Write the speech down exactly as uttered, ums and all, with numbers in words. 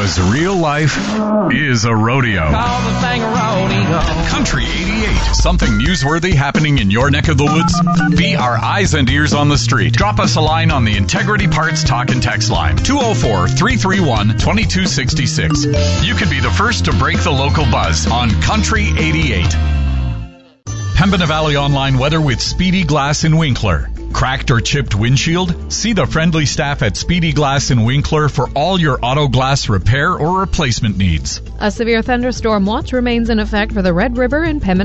Because real life is a rodeo. Call the thing a rodeo. Country eighty-eight. Something newsworthy happening in your neck of the woods? Be our eyes and ears on the street. Drop us a line on the Integrity Parts Talk and Text line. two oh four, three three one, two two six six. You could be the first to break the local buzz on Country eighty-eight. Pembina Valley Online weather with Speedy Glass in Winkler. Cracked or chipped windshield? See the friendly staff at Speedy Glass in Winkler for all your auto glass repair or replacement needs. A severe thunderstorm watch remains in effect for the Red River and Pembina